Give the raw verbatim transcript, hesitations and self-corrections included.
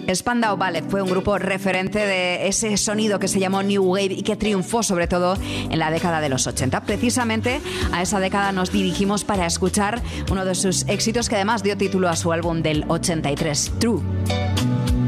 Spandau Ballet fue un grupo referente de ese sonido que se llamó New Wave y que triunfó sobre todo en la década de los ochenta. Precisamente a esa década nos dirigimos para escuchar uno de sus éxitos que además dio título a su álbum del ochenta y tres, True.